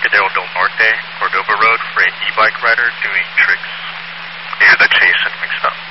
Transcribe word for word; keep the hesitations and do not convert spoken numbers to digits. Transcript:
Rodeo del Norte, Cordova Road for an e-bike rider doing tricks. Yeah, the Jason mixed up.